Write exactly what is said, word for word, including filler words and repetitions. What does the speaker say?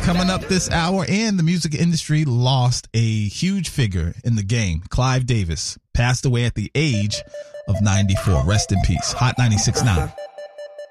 coming up this hour, and the music industry lost a huge figure in the game. Clive Davis passed away at the age of ninety-four. Rest in peace. Hot ninety-six point nine.